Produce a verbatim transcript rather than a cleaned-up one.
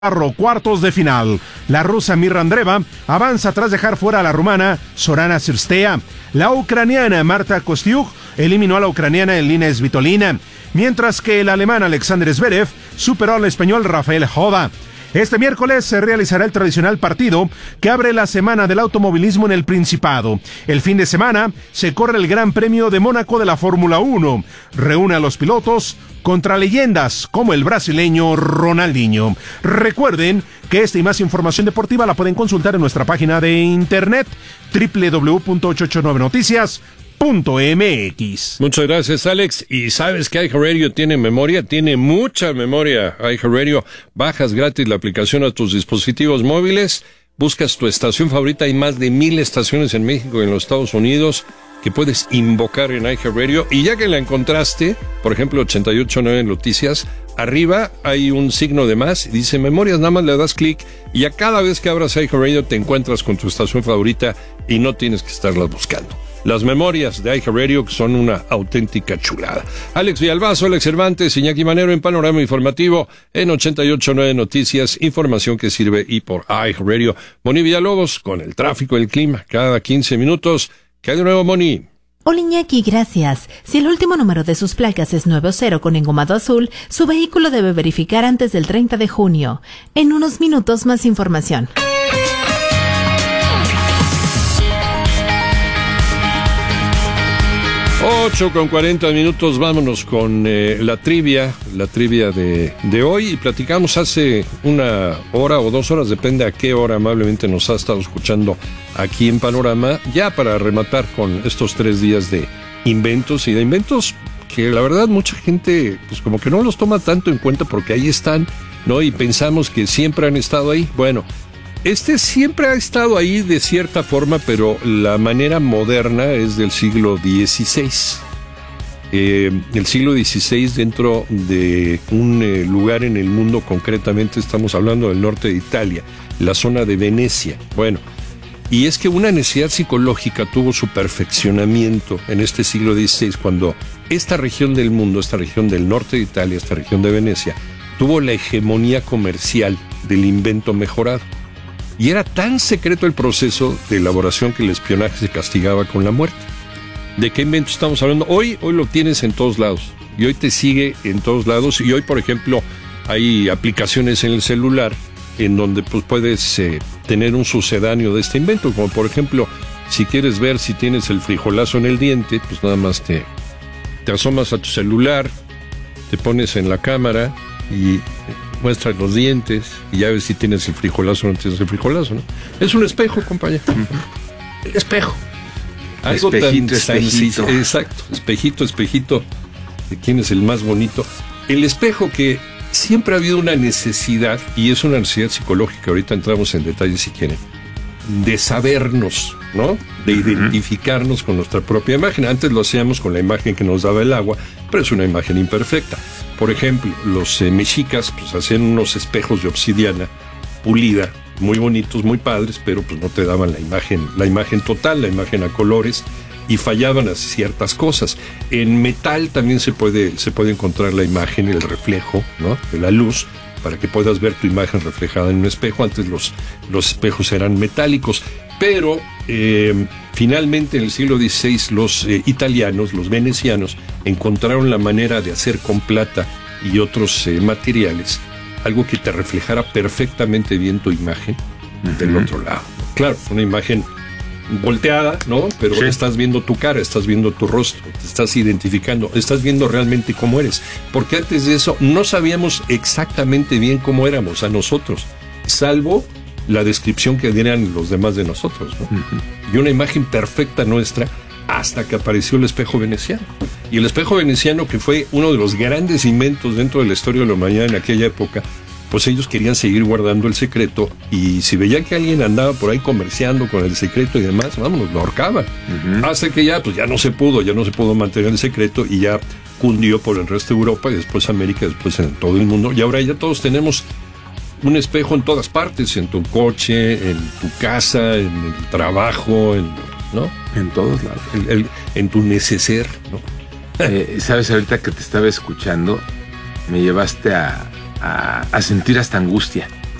Cuartos de final. La rusa Mirra Andreeva avanza tras dejar fuera a la rumana Zorana Cirstea. La ucraniana Marta Kostyuk eliminó a la ucraniana Elina Svitolina, mientras que el alemán Alexander Zverev superó al español Rafael Joda. Este miércoles se realizará el tradicional partido que abre la semana del automovilismo en el Principado. El fin de semana se corre el Gran Premio de Mónaco de la Fórmula uno. Reúne a los pilotos contra leyendas como el brasileño Ronaldinho. Recuerden que esta y más información deportiva la pueden consultar en nuestra página de internet doble u doble u doble u punto ochocientos ochenta y nueve noticias punto m x. Muchas gracias, Alex. Y sabes que iHeartRadio tiene memoria, tiene mucha memoria. iHeartRadio, bajas gratis la aplicación a tus dispositivos móviles, buscas tu estación favorita. Hay más de mil estaciones en México y en los Estados Unidos que puedes invocar en iHeartRadio. Y ya que la encontraste, por ejemplo, ochenta y ocho punto nueve Noticias, arriba hay un signo de más, y dice memorias, nada más le das clic y ya cada vez que abras iHeartRadio te encuentras con tu estación favorita y no tienes que estarlas buscando. Las memorias de iHeartRadio son una auténtica chulada. Alex Villalbazo, Alex Cervantes, Iñaki Manero en Panorama Informativo en ochenta y ocho punto nueve Noticias, información que sirve y por iHeartRadio. Moni Villalobos con el tráfico y el clima cada quince minutos. ¿Qué hay de nuevo, Moni? Hola Iñaki, gracias. Si el último número de sus placas es nueve cero con engomado azul, su vehículo debe verificar antes del treinta de junio. En unos minutos más información. ocho con cuarenta minutos, vámonos con eh, la trivia, la trivia de, de hoy. Y platicamos hace una hora o dos horas, depende a qué hora amablemente nos ha estado escuchando aquí en Panorama, ya para rematar con estos tres días de inventos y de inventos que la verdad mucha gente pues como que no los toma tanto en cuenta porque ahí están, ¿no? Y pensamos que siempre han estado ahí. Bueno, este siempre ha estado ahí de cierta forma, pero la manera moderna es del siglo dieciséis. Eh, el siglo dieciséis dentro de un eh, lugar en el mundo, concretamente estamos hablando del norte de Italia, la zona de Venecia. Bueno, y es que una necesidad psicológica tuvo su perfeccionamiento en este siglo dieciséis, cuando esta región del mundo, esta región del norte de Italia, esta región de Venecia, tuvo la hegemonía comercial del invento mejorado. Y era tan secreto el proceso de elaboración que el espionaje se castigaba con la muerte. ¿De qué invento estamos hablando? Hoy, hoy lo tienes en todos lados. Y hoy te sigue en todos lados. Y hoy, por ejemplo, hay aplicaciones en el celular en donde pues, puedes eh, tener un sucedáneo de este invento. Como por ejemplo, si quieres ver si tienes el frijolazo en el diente, pues nada más te, te asomas a tu celular, te pones en la cámara y muestras los dientes y ya ves si tienes el frijolazo o no tienes el frijolazo, ¿no? Es un espejo, compañero. El espejo. Algo espejito, tan, espejito. Tan, exacto, espejito, espejito. ¿De quién es el más bonito? El espejo, que siempre ha habido una necesidad, y es una necesidad psicológica, ahorita entramos en detalles si quieren, de sabernos, ¿no? De identificarnos con nuestra propia imagen. Antes lo hacíamos con la imagen que nos daba el agua, pero es una imagen imperfecta. Por ejemplo, los eh, mexicas pues hacían unos espejos de obsidiana pulida, muy bonitos, muy padres, pero pues no te daban la imagen, la imagen total, la imagen a colores, y fallaban a ciertas cosas. En metal también se puede, se puede encontrar la imagen, el reflejo, ¿no? De la luz, para que puedas ver tu imagen reflejada en un espejo. Antes los, los espejos eran metálicos, pero eh, finalmente en el siglo dieciséis los eh, italianos, los venecianos, encontraron la manera de hacer con plata y otros eh, materiales algo que te reflejara perfectamente bien tu imagen uh-huh. del otro lado. Claro, una imagen volteada, ¿no? Pero sí. Estás viendo tu cara, estás viendo tu rostro, te estás identificando, estás viendo realmente cómo eres. Porque antes de eso no sabíamos exactamente bien cómo éramos a nosotros, salvo la descripción que dieran los demás de nosotros, ¿no? Uh-huh. Y una imagen perfecta nuestra hasta que apareció el espejo veneciano. Y el espejo veneciano, que fue uno de los grandes inventos dentro de la historia de la humanidad en aquella época, pues ellos querían seguir guardando el secreto, y si veían que alguien andaba por ahí comerciando con el secreto y demás, vámonos, lo ahorcaban. Uh-huh. Hasta que ya, pues ya no se pudo, ya no se pudo mantener el secreto, y ya cundió por el resto de Europa, y después América, después en todo el mundo, y ahora ya todos tenemos un espejo en todas partes, en tu coche, en tu casa, en el trabajo, en, ¿no? En todos lados. El, el, en tu neceser, ¿no? Eh, Sabes, ahorita que te estaba escuchando, me llevaste a, a, a sentir hasta angustia.